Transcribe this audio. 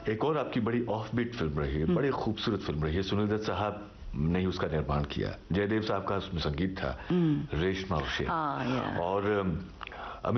एक और आपकी बड़ी ऑफ बीट फिल्म रही है, बड़ी खूबसूरत फिल्म रही है, सुनील दत्त साहब ने ही उसका निर्माण किया, जयदेव साहब का उसमें संगीत था, रेशमा और शेर। और